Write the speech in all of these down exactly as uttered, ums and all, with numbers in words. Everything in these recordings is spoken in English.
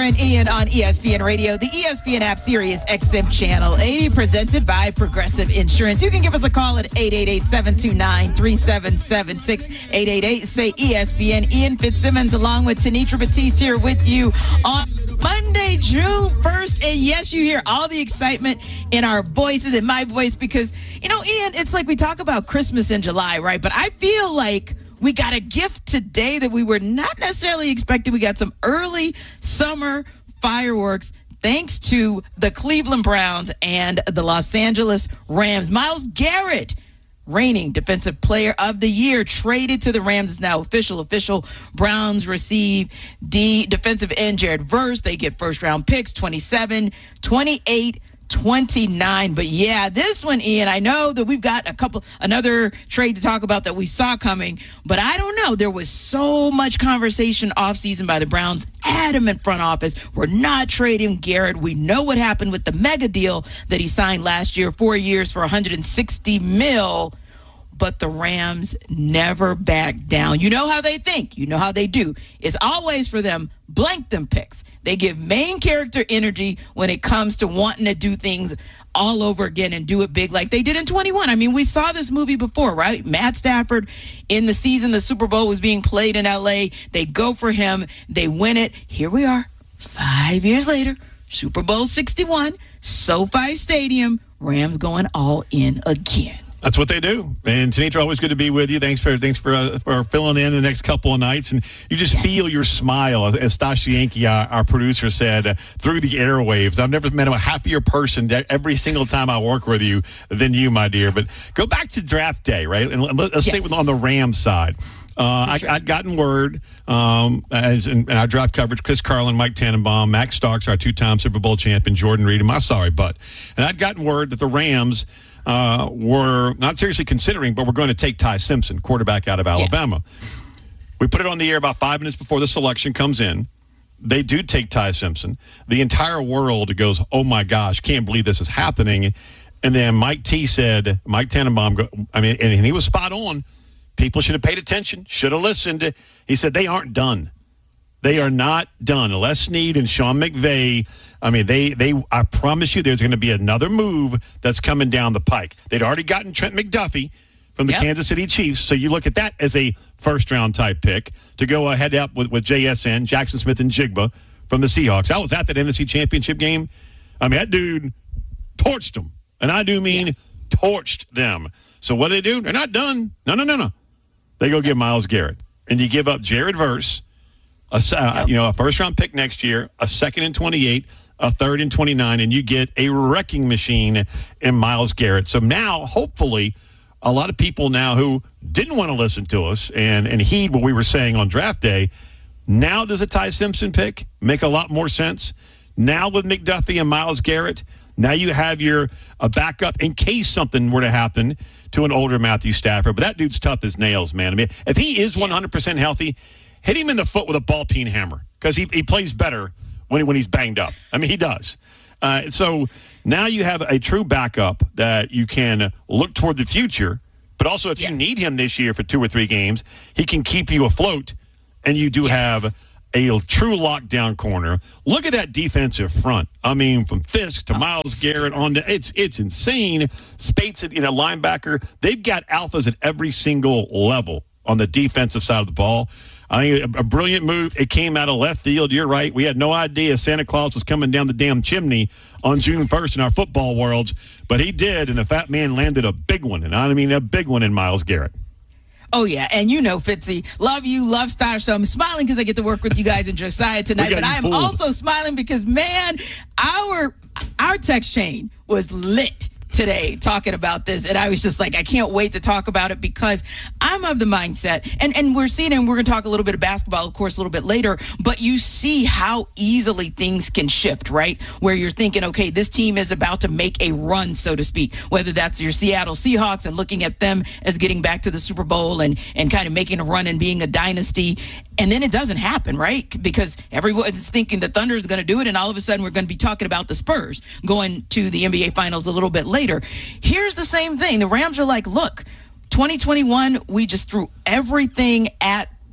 and Ian on E S P N Radio, the E S P N app, Sirius X M Channel eighty, presented by Progressive Insurance. You can give us a call at eight eight eight, seven two nine, three seven seven six, eight eight eight, say E S P N. Ian Fitzsimmons along with Tenitra Batiste here with you on Monday, June first. And yes, you hear all the excitement in our voices, in my voice, because, you know, Ian, it's like we talk about Christmas in July, right? But I feel like we got a gift today that we were not necessarily expecting. We got some early summer fireworks thanks to the Cleveland Browns and the Los Angeles Rams. Myles Garrett, reigning Defensive Player of the Year, traded to the Rams, is now official. Official. Browns receive D defensive end Jared Verse. They get first round picks, twenty-seven, twenty-eight, twenty-nine. But yeah, this one, Ian, I know that we've got a couple, another trade to talk about that we saw coming, but I don't know. There was so much conversation offseason by the Browns, adamant front office. We're not trading Garrett. We know what happened with the mega deal that he signed last year, four years for one hundred sixty mil. But the Rams never backed down. You know how they think. You know how they do. It's always for them, blank them picks. They give main character energy when it comes to wanting to do things all over again and do it big like they did in twenty-one. I mean, we saw this movie before, right? Matt Stafford, in the season the Super Bowl was being played in L A. They go for him. They win it. Here we are, five years later, Super Bowl sixty-one, SoFi Stadium, Rams going all in again. That's what they do. And Tenitra, always good to be with you. Thanks for thanks for uh, for filling in the next couple of nights. And you just yes. feel your smile, as Stasha Yankee, our, our producer, said, uh, through the airwaves. I've never met a happier person every single time I work with you than you, my dear. But go back to draft day, right? And let's yes. stay with, on the Rams side. Uh, sure. I, I'd gotten word, um, as in, in our draft coverage, Chris Carlin, Mike Tannenbaum, Max Starks, our two-time Super Bowl champion, Jordan Reed, and my sorry butt. And I'd gotten word that the Rams Uh, were not seriously considering, but we're going to take Ty Simpson, quarterback out of Alabama. Yeah. We put it on the air about five minutes before the selection comes in. They do take Ty Simpson. The entire world goes, oh, my gosh, can't believe this is happening. And then Mike T said, Mike Tannenbaum, I mean, and he was spot on. People should have paid attention, should have listened. He said they aren't done. They are not done. Les Snead and Sean McVay, I mean, they, they. I promise you there's going to be another move that's coming down the pike. They'd already gotten Trent McDuffie from the yep. Kansas City Chiefs, so you look at that as a first-round type pick to go ahead up with, with J S N, Jackson Smith and Jigba from the Seahawks. I was at that N F C Championship game. I mean, that dude torched them, and I do mean yeah. torched them. So what do they do? They're not done. No, no, no, no. They go get Myles Garrett, and you give up Jared Verse, a, yep. you know, a first-round pick next year, a second and twenty-eight, a third and twenty-nine, and you get a wrecking machine in Myles Garrett. So now, hopefully, a lot of people now who didn't want to listen to us and, and heed what we were saying on draft day, now does a Ty Simpson pick make a lot more sense? Now with McDuffie and Myles Garrett, now you have your a backup in case something were to happen to an older Matthew Stafford. But that dude's tough as nails, man. I mean, if he is one hundred percent healthy, hit him in the foot with a ball-peen hammer because he, he plays better when, when he's banged up. I mean, he does. Uh, so now you have a true backup that you can look toward the future, but also if yeah. you need him this year for two or three games, he can keep you afloat, and you do yes. have a true lockdown corner. Look at that defensive front. I mean, from Fisk to Myles Garrett on to, it's it's insane. Spates at, you know, linebacker. They've got alphas at every single level on the defensive side of the ball. I think a, a brilliant move. It came out of left field. You're right. We had no idea Santa Claus was coming down the damn chimney on June first in our football worlds, but he did, and the fat man landed a big one, and I mean a big one in Myles Garrett. Oh, yeah, and you know, Fitzy, love you, love Star, so I'm smiling because I get to work with you guys in Josiah tonight, but I am fooled. also smiling because, man, our our text chain was lit today talking about this, and I was just like, I can't wait to talk about it because I'm of the mindset, and, and we're seeing, and we're going to talk a little bit of basketball, of course, a little bit later, but you see how easily things can shift, right? Where you're thinking, okay, this team is about to make a run, so to speak, whether that's your Seattle Seahawks and looking at them as getting back to the Super Bowl and, and kind of making a run and being a dynasty, and then it doesn't happen, right? Because everyone's thinking the Thunder is going to do it, and all of a sudden we're going to be talking about the Spurs going to the N B A Finals a little bit later. Here's the same thing. The Rams are like, look, twenty twenty-one, we just threw everything at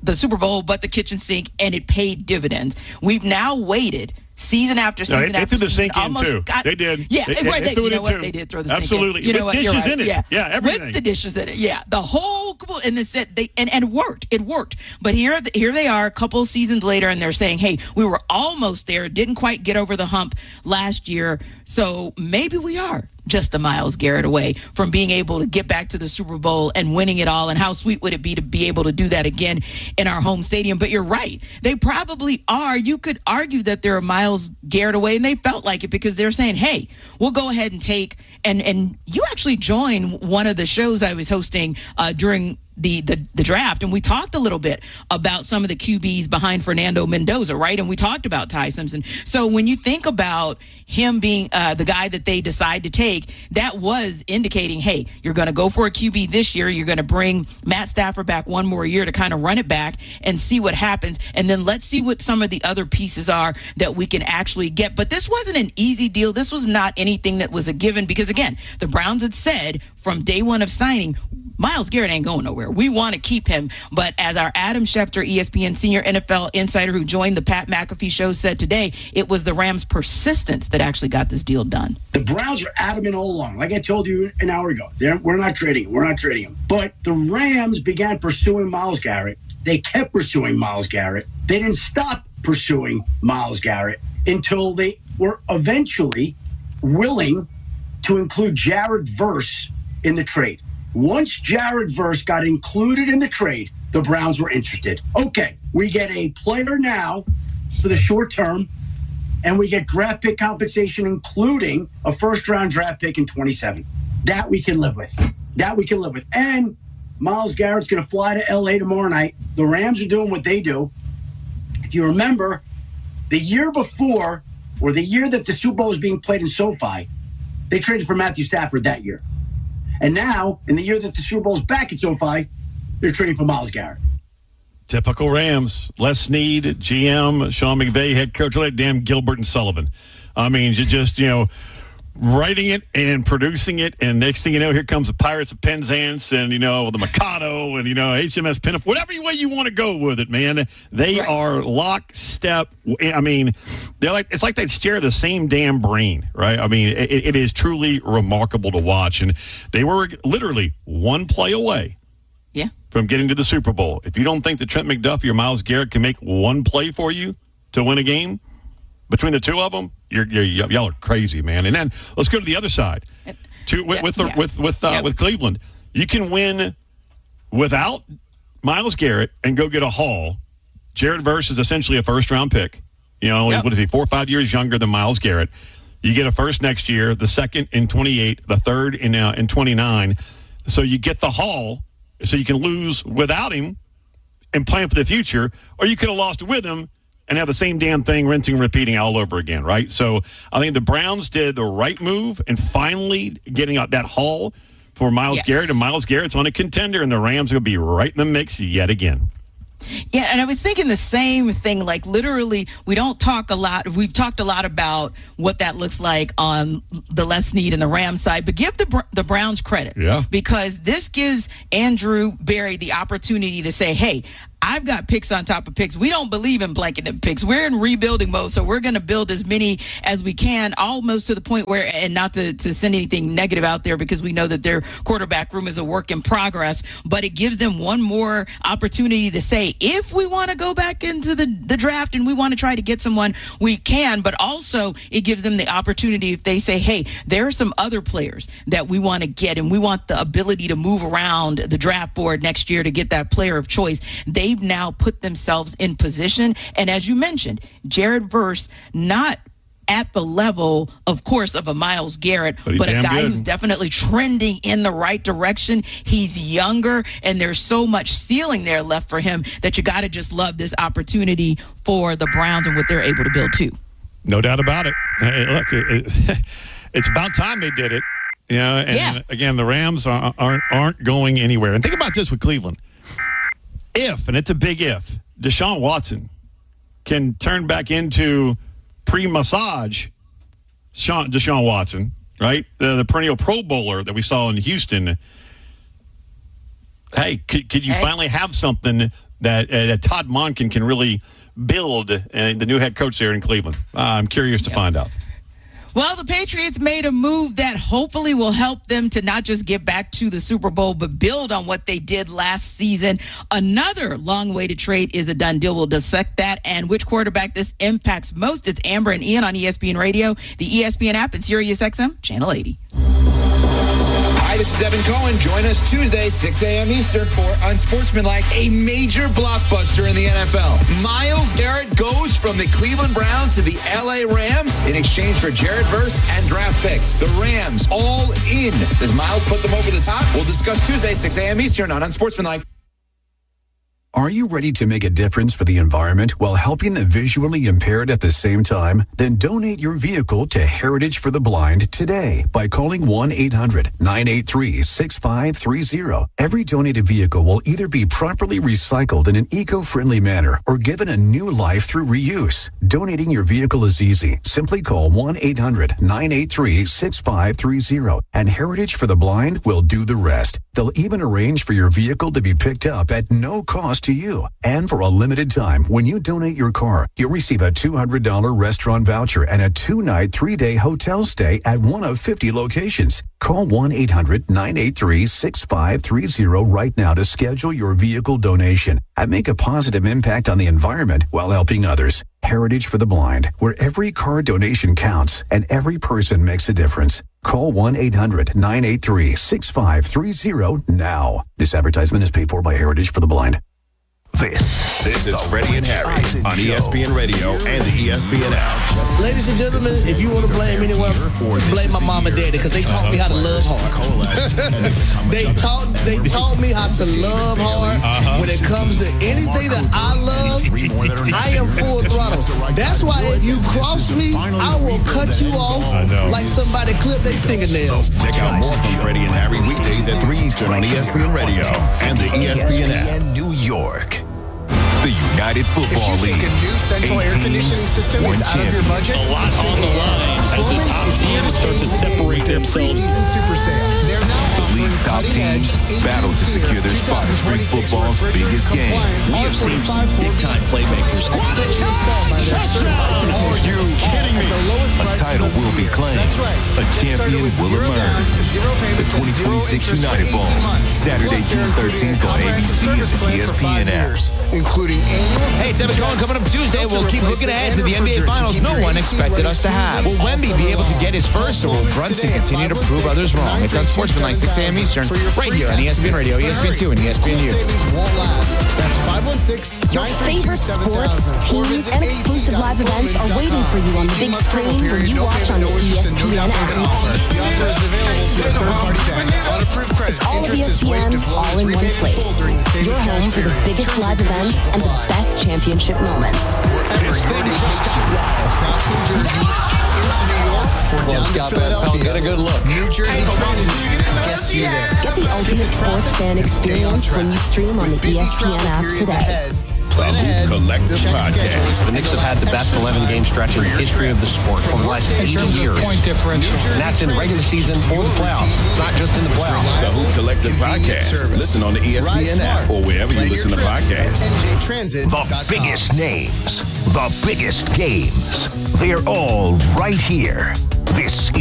the Super Bowl, but the kitchen sink, and it paid dividends. We've now waited season after season no, they, after they threw season. the sink in too. Got, they did. Yeah, they, right. They, they you know it what? too. They did throw the Absolutely. sink in. You know With what? dishes You're right. in it. Yeah, yeah, everything. With the dishes in it. Yeah, the whole and they said they and, and it worked. It worked. But here, here they are, a couple seasons later, and they're saying, "Hey, we were almost there. Didn't quite get over the hump last year. So maybe we are just a Myles Garrett away from being able to get back to the Super Bowl and winning it all. And how sweet would it be to be able to do that again in our home stadium?" But you're right. They probably are. You could argue that they're a Myles Garrett away, and they felt like it because they're saying, hey, we'll go ahead and take and and you actually joined one of the shows I was hosting uh, during The, the the draft, and we talked a little bit about some of the Q Bs behind Fernando Mendoza, right? And we talked about Ty Simpson. So when you think about him being uh, the guy that they decide to take, that was indicating, hey, you're going to go for a Q B this year. You're going to bring Matt Stafford back one more year to kind of run it back and see what happens. And then let's see what some of the other pieces are that we can actually get. But this wasn't an easy deal. This was not anything that was a given because, again, the Browns had said from day one of signing, Myles Garrett ain't going nowhere. We want to keep him. But as our Adam Schefter, E S P N senior N F L insider who joined the Pat McAfee show said today, it was the Rams' persistence that actually got this deal done. The Browns are adamant all along. Like I told you an hour ago, They're, we're not trading him. We're not trading him. But the Rams began pursuing Myles Garrett. They kept pursuing Myles Garrett. They didn't stop pursuing Myles Garrett until they were eventually willing to include Jared Verse in the trade. Once Jared Verse got included in the trade, the Browns were interested. Okay, we get a player now for the short term, and we get draft pick compensation, including a first-round draft pick in twenty-seven. That we can live with. That we can live with. And Myles Garrett's going to fly to L A tomorrow night. The Rams are doing what they do. If you remember, the year before, or the year that the Super Bowl was being played in SoFi, they traded for Matthew Stafford that year. And now, in the year that the Super Bowl's back at SoFi, they're trading for Myles Garrett. Typical Rams. Les Snead, G M, Sean McVay, head coach, like damn Gilbert and Sullivan. I mean, you just, you know, writing it and producing it, and next thing you know, here comes the Pirates of Penzance and, you know, the Mikado and, you know, H M S Pinnacle, whatever way you want to go with it, man. They right. are lockstep. I mean, they're like, it's like they share the same damn brain, right? I mean, it, it is truly remarkable to watch. And they were literally one play away yeah. from getting to the Super Bowl. If you don't think that Trent McDuffie or Myles Garrett can make one play for you to win a game, between the two of them, you're, you're, y'all are crazy, man. And then let's go to the other side. To, with, yeah, with, the, yeah. with, with, uh, yeah. with Cleveland, you can win without Myles Garrett and go get a haul. Jared Verse is essentially a first-round pick. You know, yep. what is he, four or five years younger than Myles Garrett. You get a first next year, the second in twenty-eight, the third in uh, in twenty-nine. So you get the haul, so you can lose without him and plan for the future, or you could have lost with him and have the same damn thing rinsing and repeating all over again, right? So I think the Browns did the right move and finally getting out that haul for Myles yes. Garrett, and Myles Garrett's on a contender, and the Rams are going to be right in the mix yet again. Yeah, and I was thinking the same thing. Like, literally, we don't talk a lot. We've talked a lot about what that looks like on the Les Snead and the Rams side, but give the the Browns credit. Yeah. Because this gives Andrew Berry the opportunity to say, hey, I've got picks on top of picks. We don't believe in blanketing picks. We're in rebuilding mode, so we're going to build as many as we can, almost to the point where, and not to, to send anything negative out there because we know that their quarterback room is a work in progress, but it gives them one more opportunity to say, if we want to go back into the, the draft and we want to try to get someone, we can, but also it gives them the opportunity if they say, hey, there are some other players that we want to get and we want the ability to move around the draft board next year to get that player of choice. They now put themselves in position. And as you mentioned, Jared Verse, not at the level, of course, of a Myles Garrett, but, but a guy good. who's definitely trending in the right direction. He's younger, and there's so much ceiling there left for him that you got to just love this opportunity for the Browns and what they're able to build too. No doubt about it. Hey, look, it, it, it's about time they did it. You know, and yeah. again, the Rams are, aren't aren't going anywhere. And think about this with Cleveland. If, and it's a big if, Deshaun Watson can turn back into pre-massage Sean, Deshaun Watson, right? The, the perennial Pro Bowler that we saw in Houston. Hey, could, could you hey. finally have something that, uh, that Todd Monken can really build uh, the new head coach there in Cleveland? Uh, I'm curious to yeah. find out. Well, the Patriots made a move that hopefully will help them to not just get back to the Super Bowl, but build on what they did last season. Another long-awaited trade is a done deal. We'll dissect that and which quarterback this impacts most. It's Amber and Ian on E S P N Radio, the E S P N app, and Sirius X M, Channel eighty. Hi, this is Evan Cohen. Join us Tuesday, six a.m. Eastern for Unsportsmanlike, a major blockbuster in the N F L. Myles Garrett goes from the Cleveland Browns to the L A Rams in exchange for Jared Verse and draft picks. The Rams all in. Does Myles put them over the top? We'll discuss Tuesday, six a.m. Eastern on Unsportsmanlike. Are you ready to make a difference for the environment while helping the visually impaired at the same time? Then donate your vehicle to Heritage for the Blind today by calling one eight hundred nine eight three six five three zero. Every donated vehicle will either be properly recycled in an eco-friendly manner or given a new life through reuse. Donating your vehicle is easy. Simply call one eight hundred nine eight three six five three zero and Heritage for the Blind will do the rest. They'll even arrange for your vehicle to be picked up at no cost to you. And for a limited time, when you donate your car, you'll receive a two hundred dollars restaurant voucher and a two-night, three-day hotel stay at one of fifty locations. Call one eight hundred nine eight three six five three zero right now to schedule your vehicle donation and make a positive impact on the environment while helping others. Heritage for the Blind, where every car donation counts and every person makes a difference. Call one eight hundred nine eight three six five three zero now. This advertisement is paid for by Heritage for the Blind. This, this is Freddie and Harry on E S P N Radio and the E S P N app. Ladies and gentlemen, if you want to blame anyone, blame my mom and daddy because they taught me how to love hard. they taught they taught me how to love hard. Uh-huh. When it comes to anything that I love, I am full throttle. That's why if you cross me, I will cut you off like somebody clipped their fingernails. Check out more from Freddie and Harry weekdays at three Eastern on E S P N Radio and the E S P N app. New York. The United Football League. If you think a new central air conditioning system is out of your budget, a lot on the line as the top teams start to separate themselves. Super sale. They're now the league's top teams battle to secure their spot in spring football's biggest game. We have seen some big-time playmakers. Are you kidding me? A title will be claimed. A champion will emerge. The twenty twenty-six United Bowl, Saturday, June thirteenth on A B C and the E S P N app. Including annual. Hey, it's Evan Cohen coming up Tuesday. We'll keep looking ahead to the N B A Finals no one expected us to have. Will Wemby be able to get his first, or will Brunson continue to prove others wrong? It's on Sportsmanlike, six a.m. Eastern, right here on E S P N Radio, E S P N two, and E S P N U. That's five one six. Your favorite sports, teams, and exclusive live events are waiting for you on the big screen when you watch on the E S P N app. It's all of E S P N, all in one place. Your home for the biggest live events and the best championship moments. This thing just got wild. Crossing Jersey into New York or down to Philadelphia. Get a good look. New Jersey training gets you there. Get the ultimate sports fan experience when you stream on the E S P N app today. The Hoop Collective Podcast. The Knicks have had the best eleven-game stretch in the history of the sport for the last eight years. Point differential. And that's in the regular season or the playoffs, not just in the playoffs. The Hoop Collective Podcast. Listen on the E S P N app or wherever you listen to podcasts. The biggest names, the biggest games. They're all right here. This